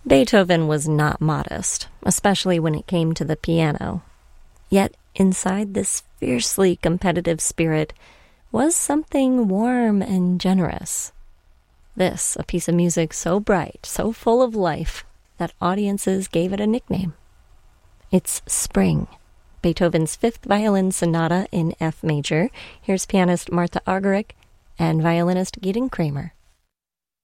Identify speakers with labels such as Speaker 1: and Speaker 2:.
Speaker 1: Beethoven was not modest, especially when it came to the piano. Yet inside this fiercely competitive spirit was something warm and generous. This, a piece of music so bright, so full of life, that audiences gave it a nickname. It's Spring, Beethoven's Fifth Violin Sonata in F major. Here's pianist Martha Argerich and violinist Gideon Kramer.